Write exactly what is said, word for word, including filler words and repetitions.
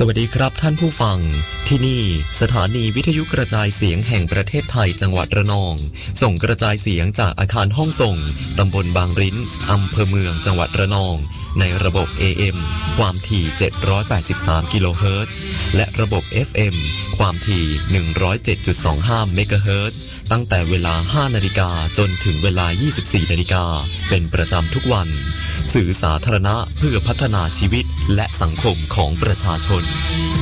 วัสดีครับท่านผู้ฟังที่นี่สถานีวิทยุกระจายเสียงแห่งประเทศไทยจังหวัดระนองส่งกระจายเสียงจากอาคารห้องส่งตำบลบางริ้นอำเภอเมืองจังหวัดระนองในระบบ เอ เอ็ม ความถี่เจ็ดร้อยแปดสิบสามกิโลเฮิรตซ์และระบบ เอฟ เอ็ม ความถี่หนึ่งร้อยเจ็ดจุดสองห้าเมกะเฮิรตซ์ตั้งแต่เวลา ห้านาฬิกาจนถึงเวลา ยี่สิบสี่นาฬิกาเป็นประจำทุกวันสื่อสาธารณะเพื่อพัฒนาชีวิตและสังคมของประชาชน